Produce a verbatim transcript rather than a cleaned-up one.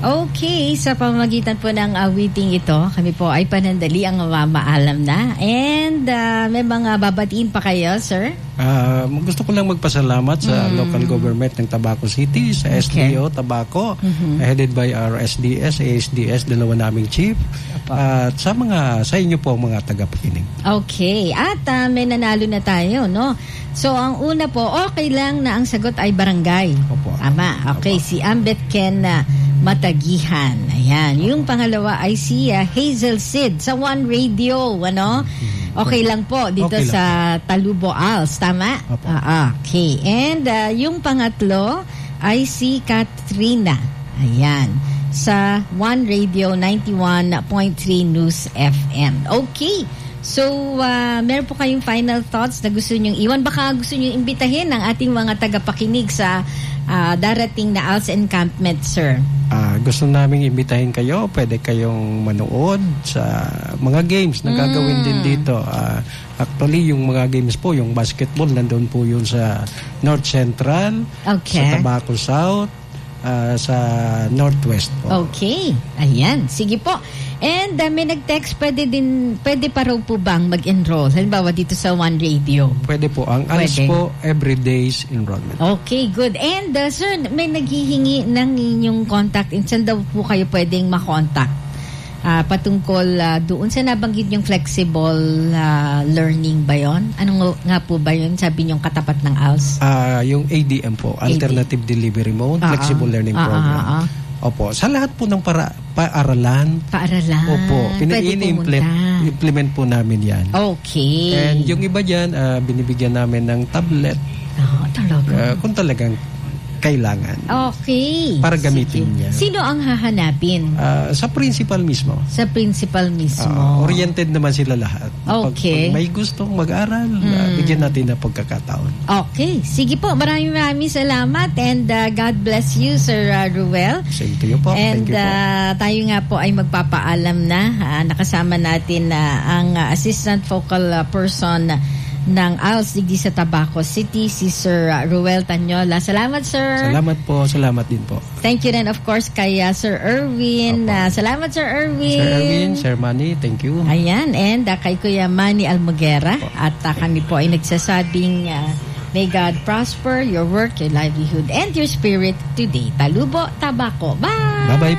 Okay, sa pamamagitan po ng awiting ito, kami po ay panandali ang mamaalam na. And uh, may mga babatiin pa kayo, sir? Uh, gusto ko lang magpasalamat sa mm. local government ng Tabaco City, sa okay. S D O Tabaco, mm-hmm. headed by our S D S, A S D S, dalawa naming chief, at uh, sa mga sa inyo po mga tagapakinig. Okay, at uh, may nanalo na tayo, no? So, ang una po, okay lang na ang sagot ay barangay. Opo. Tama. Okay, Opo. Si Ambet Ken uh, Matagihan. Ayan. Yung pangalawa ay si uh, Hazel Sid sa One Radio. Ano? Okay lang po dito okay sa Talubo Alls. Tama? Opo. Uh, okay. And uh, yung pangatlo ay si Katrina. Ayan. Sa One Radio ninety-one point three News F M. Okay. So, uh, meron po kayong final thoughts na gusto nyong iwan? Baka gusto nyong imbitahin ang ating mga tagapakinig sa uh, darating na A L S Encampment, sir. Uh, gusto namin imbitahin kayo. Pwede kayong manood sa mga games na gagawin mm. din dito. Uh, actually, yung mga games po, yung basketball, nandun po yun sa North Central, okay. sa Tabaco South, uh, sa Northwest po. Okay. Ayan. Sige po. And uh, may nag-text, pwede din, pwede pa raw po bang mag-enroll? Halimbawa dito sa One Radio. Pwede po. Ang A L S po, every day's enrollment. Okay, good. And uh, sir, may naghihingi ng inyong contact. Saan daw po kayo pwedeng makontak? Uh, patungkol uh, doon sa nabanggit yung flexible uh, learning ba yun? Ano nga po ba yun? Sabi niyong katapat ng A L S? Uh, yung A D M po, Alternative A D M. Delivery Mode, uh-huh. Flexible Learning uh-huh. Program. Uh-huh. Opo, sa lahat po ng para, paaralan. Paaralan. Opo, pinag-i-implement implement po namin yan. Okay. And yung iba dyan, uh, binibigyan namin ng tablet. Oh, talaga? Uh, kung talagang kailangan. Okay. Para gamitin Sige. niya. Sino ang hahanapin? Uh, sa principal mismo. Sa principal mismo. Uh, oriented naman sila lahat. Okay. Pag, pag may gustong mag-aral, hmm. uh, bigyan natin ng pagkakataon. Okay. Sige po. Maraming maraming salamat and uh, God bless you, Sir uh, Ruel. Same to you po. And Thank you po. Uh, tayo nga po ay magpapaalam na. Uh, nakasama natin uh, ang uh, Assistant Focal uh, Person ng A L S digdi sa Tabaco City, si Sir uh, Ruel Tanyola. Salamat, sir. Salamat po. Salamat din po. Thank you then, of course, kay uh, Sir Erwin. Uh, salamat, Sir Erwin. Sir Erwin, Sir Manny, thank you. Ayan, and uh, kay Kuya Manny Almoguera. At uh, kami po ay nagsasabing uh, may God prosper your work, your livelihood, and your spirit today. Talubo, Tabaco. Bye! Bye-bye.